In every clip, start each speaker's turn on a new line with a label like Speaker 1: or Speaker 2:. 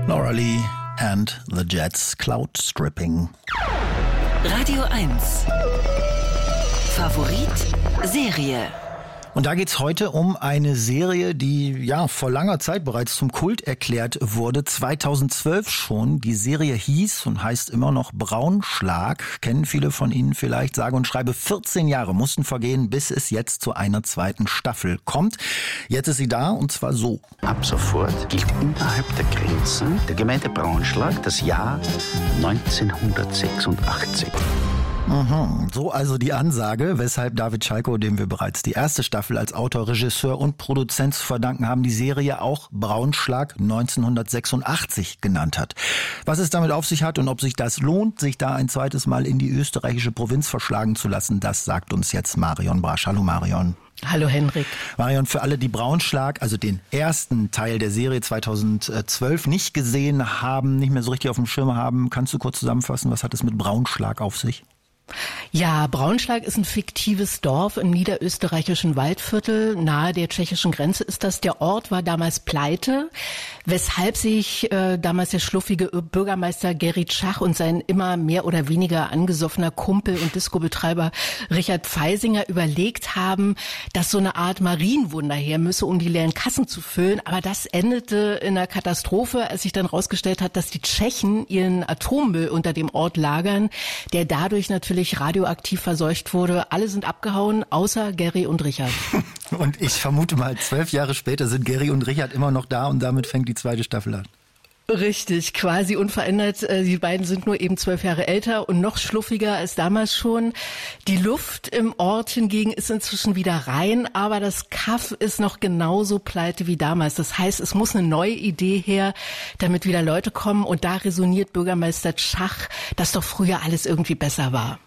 Speaker 1: Laura Lee and the Jets, Cloud Stripping.
Speaker 2: Radio 1. Favorit Serie.
Speaker 1: Und da geht's heute um eine Serie, die vor langer Zeit bereits zum Kult erklärt wurde, 2012 schon. Die Serie hieß und heißt immer noch Braunschlag. Kennen viele von Ihnen vielleicht, sage und schreibe 14 Jahre mussten vergehen, bis es jetzt zu einer zweiten Staffel kommt. Jetzt ist sie da und zwar so.
Speaker 3: Ab sofort gilt innerhalb der Grenzen der Gemeinde Braunschlag das Jahr 1986.
Speaker 1: So also die Ansage, weshalb David Schalko, dem wir bereits die erste Staffel als Autor, Regisseur und Produzent zu verdanken haben, die Serie auch Braunschlag 1986 genannt hat. Was es damit auf sich hat und ob sich das lohnt, sich da ein zweites Mal in die österreichische Provinz verschlagen zu lassen, das sagt uns jetzt Marion Brasch. Hallo Marion.
Speaker 4: Hallo Henrik.
Speaker 1: Marion, für alle, die Braunschlag, also den ersten Teil der Serie 2012 nicht gesehen haben, nicht mehr so richtig auf dem Schirm haben, kannst du kurz zusammenfassen, was hat es mit Braunschlag auf sich?
Speaker 4: Ja, Braunschlag ist ein fiktives Dorf im niederösterreichischen Waldviertel. Nahe der tschechischen Grenze ist das. Der Ort war damals pleite, weshalb sich damals der schluffige Bürgermeister Gerrit Schach und sein immer mehr oder weniger angesoffener Kumpel und Discobetreiber Richard Pfeisinger überlegt haben, dass so eine Art Marienwunder her müsse, um die leeren Kassen zu füllen. Aber das endete in einer Katastrophe, als sich dann rausgestellt hat, dass die Tschechen ihren Atommüll unter dem Ort lagern, der dadurch natürlich radioaktiv verseucht wurde. Alle sind abgehauen, außer Gary und Richard.
Speaker 1: Und ich vermute mal, 12 Jahre später sind Gary und Richard immer noch da und damit fängt die zweite Staffel an.
Speaker 4: Richtig, quasi unverändert. Die beiden sind nur eben 12 Jahre älter und noch schluffiger als damals schon. Die Luft im Ort hingegen ist inzwischen wieder rein, aber das Kaff ist noch genauso pleite wie damals. Das heißt, es muss eine neue Idee her, damit wieder Leute kommen. Und da resoniert Bürgermeister Schach, dass doch früher alles irgendwie besser war.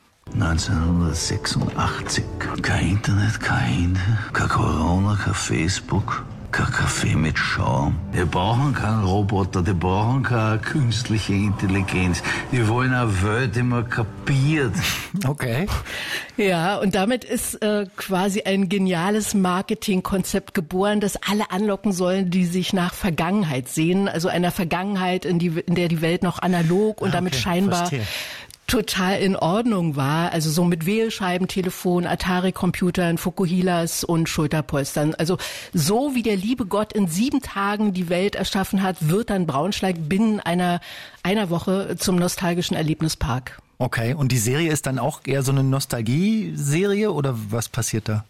Speaker 3: 1986. Kein Internet, kein Handy, kein Corona, kein Facebook, kein Kaffee mit Schaum. Die brauchen keinen Roboter, die brauchen keine künstliche Intelligenz. Die wollen eine Welt, die man kapiert.
Speaker 1: Okay.
Speaker 4: Ja, und damit ist quasi ein geniales Marketingkonzept geboren, das alle anlocken sollen, die sich nach Vergangenheit sehen. Also einer Vergangenheit, in der die Welt noch analog und damit scheinbar total in Ordnung war, also so mit Wählscheibentelefon, Atari-Computern, Fukuhilas und Schulterpolstern. Also so wie der liebe Gott in 7 Tagen die Welt erschaffen hat, wird dann Braunschlag binnen einer Woche zum nostalgischen Erlebnispark.
Speaker 1: Okay, und die Serie ist dann auch eher so eine Nostalgie-Serie oder was passiert da?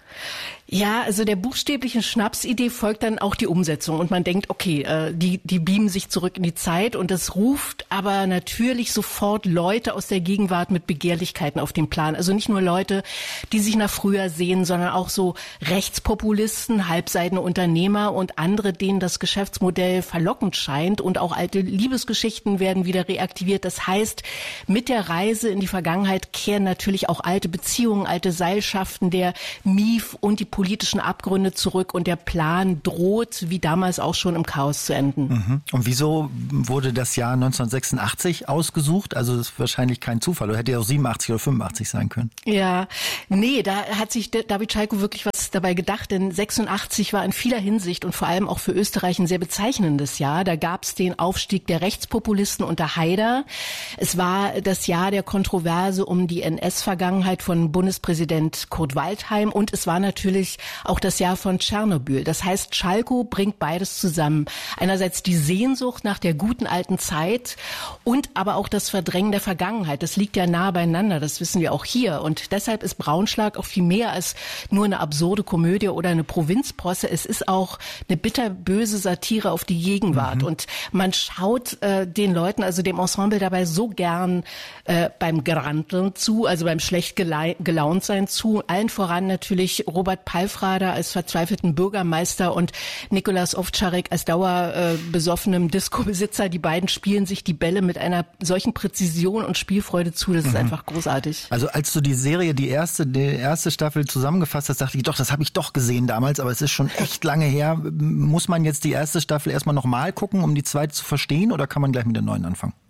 Speaker 4: Ja, also der buchstäblichen Schnapsidee folgt dann auch die Umsetzung und man denkt, okay, die beamen sich zurück in die Zeit und das ruft aber natürlich sofort Leute aus der Gegenwart mit Begehrlichkeiten auf den Plan. Also nicht nur Leute, die sich nach früher sehen, sondern auch so Rechtspopulisten, halbseidene Unternehmer und andere, denen das Geschäftsmodell verlockend scheint und auch alte Liebesgeschichten werden wieder reaktiviert. Das heißt, mit der Reise in die Vergangenheit kehren natürlich auch alte Beziehungen, alte Seilschaften, der Mief und die politischen Abgründe zurück und der Plan droht, wie damals auch schon im Chaos zu enden.
Speaker 1: Und wieso wurde das Jahr 1986 ausgesucht? Also das ist wahrscheinlich kein Zufall. Oder hätte ja auch 87 oder 85 sein können.
Speaker 4: Ja, nee, da hat sich David Schalko wirklich was dabei gedacht, denn 86 war in vieler Hinsicht und vor allem auch für Österreich ein sehr bezeichnendes Jahr. Da gab es den Aufstieg der Rechtspopulisten unter Haider. Es war das Jahr der Kontroverse um die NS-Vergangenheit von Bundespräsident Kurt Waldheim und es war natürlich auch das Jahr von Tschernobyl. Das heißt, Schalko bringt beides zusammen. Einerseits die Sehnsucht nach der guten alten Zeit und aber auch das Verdrängen der Vergangenheit. Das liegt ja nah beieinander, das wissen wir auch hier. Und deshalb ist Braunschlag auch viel mehr als nur eine absurde Komödie oder eine Provinzposse. Es ist auch eine bitterböse Satire auf die Gegenwart. Und man schaut den Leuten, also dem Ensemble dabei so gern beim Granteln zu, also beim schlecht gelaunt sein zu. Allen voran natürlich Robert Palfrader als verzweifelten Bürgermeister und Nikolaus Ovtcharek als dauerbesoffenem Disco-Besitzer. Die beiden spielen sich die Bälle mit einer solchen Präzision und Spielfreude zu. Das ist einfach großartig.
Speaker 1: Also als du die Serie, die erste Staffel zusammengefasst hast, dachte ich, doch, das habe ich doch gesehen damals, aber es ist schon echt lange her. Muss man jetzt die erste Staffel erstmal nochmal gucken, um die zweite zu verstehen, oder kann man gleich mit der neuen anfangen?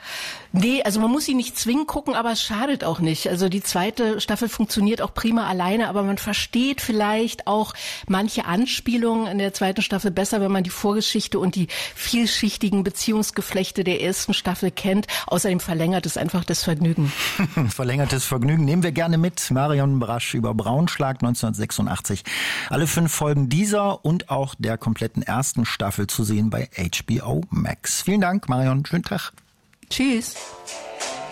Speaker 4: Nee, also man muss sie nicht zwingend gucken, aber es schadet auch nicht. Also die zweite Staffel funktioniert auch prima alleine, aber man versteht vielleicht auch manche Anspielungen in der zweiten Staffel besser, wenn man die Vorgeschichte und die vielschichtigen Beziehungsgeflechte der ersten Staffel kennt. Außerdem verlängert es einfach das Vergnügen.
Speaker 1: Verlängertes Vergnügen nehmen wir gerne mit. Marion Brasch über Braunschlag 1986. Alle 5 Folgen dieser und auch der kompletten ersten Staffel zu sehen bei HBO Max. Vielen Dank, Marion. Schönen Tag.
Speaker 4: Tschüss.